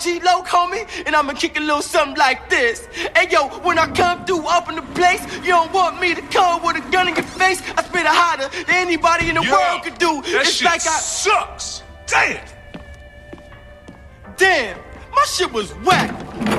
G-Lo, homie, and I'ma kick a little something like this. Hey, yo, when I come through up in the place, you don't want me to come with a gun in your face. I spit it hotter than anybody in the world could do. That it's shit like sucks. Damn. Damn, my shit was whack.